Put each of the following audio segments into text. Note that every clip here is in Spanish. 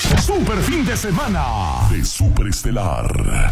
Super fin de semana de Superestelar.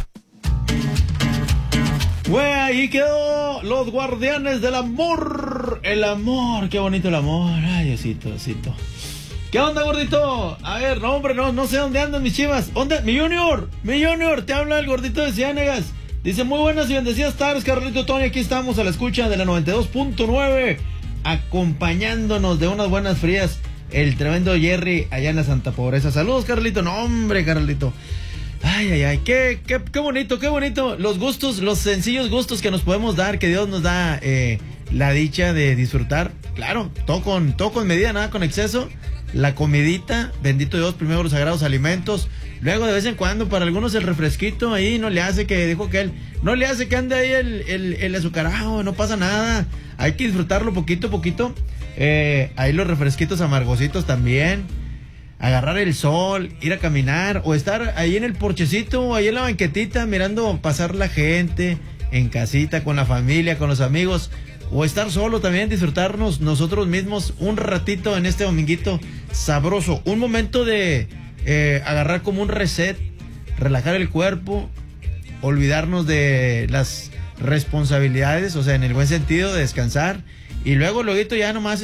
Güey, ahí quedó los guardianes del amor. El amor, qué bonito el amor. Ay, Diosito, Diosito. ¿Qué onda, gordito? A ver, no, hombre, no sé dónde andan mis chivas. ¿Dónde? Mi Junior, te habla el gordito de Ciénegas. Dice, muy buenas y bendecidas tardes, Carlito Tony. Aquí estamos a la escucha de la 92.9, acompañándonos de unas buenas frías. El tremendo Jerry allá en la Santa Pobreza. Saludos, Carlito. No, hombre, Carlito. Ay, qué bonito. Los gustos, los sencillos gustos que nos podemos dar, que Dios nos da la dicha de disfrutar. Claro, todo con medida, nada con exceso. La comidita, bendito Dios, primero los sagrados alimentos. Luego de vez en cuando, para algunos el refresquito ahí no le hace que, dijo que él, no le hace que ande ahí el azucarado, no pasa nada. Hay que disfrutarlo poquito a poquito. Ahí los refresquitos amargositos también. Agarrar el sol, ir a caminar o estar ahí en el porchecito o ahí en la banquetita mirando pasar la gente en casita, con la familia, con los amigos, o estar solo también, disfrutarnos nosotros mismos un ratito en este dominguito sabroso, un momento de agarrar como un reset, relajar el cuerpo, olvidarnos de las responsabilidades, o sea, en el buen sentido de descansar, y luego ya nomás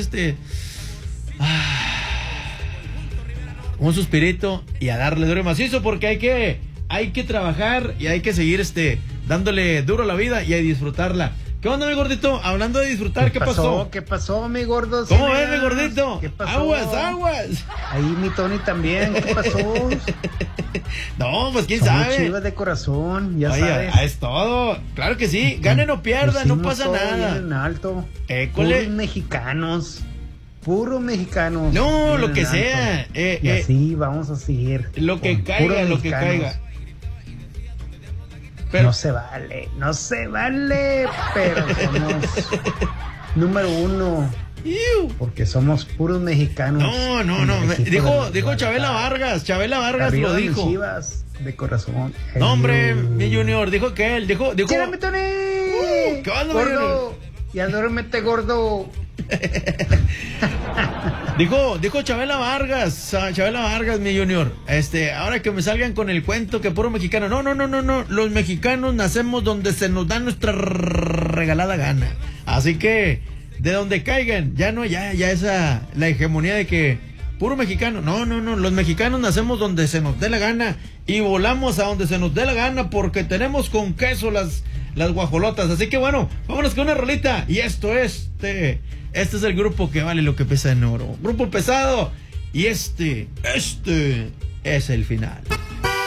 un suspirito y a darle duro y macizo, porque hay que trabajar y hay que seguir dándole duro a la vida y a disfrutarla. ¿Qué onda, mi gordito? Hablando de disfrutar, ¿qué pasó? ¿Qué pasó, mi gordo? ¿Cómo ves, mi gordito? ¿Qué pasó? Aguas. Ahí mi Tony también, ¿qué pasó? No, pues quién Somos sabe. Chivas de corazón, ya Oye, sabes. Es todo. Claro que sí, ganen o pierdan, no pasa nada. En alto. École. Puros mexicanos. No, lo que sea. Y así vamos a seguir. Lo que caiga. Pero no se vale, pero somos número uno. Porque somos puros mexicanos. No. Dijo Chabela Vargas. Chabela Vargas arriba lo dijo. Chivas de corazón. No, hombre, mi Junior, dijo que él. Dijo. ¡Chírame, Tony! ¿Qué onda, gordo? Ya duérmete, gordo. Dijo Chabela Vargas, mi Junior. Ahora que me salgan con el cuento que puro mexicano. No. Los mexicanos nacemos donde se nos da nuestra regalada gana. Así que, de donde caigan, ya esa la hegemonía de que puro mexicano. No. Los mexicanos nacemos donde se nos dé la gana y volamos a donde se nos dé la gana porque tenemos con queso las guajolotas. Así que bueno, vámonos con una rolita. Y este es el grupo que vale lo que pesa en oro. Grupo pesado. Y este es el final.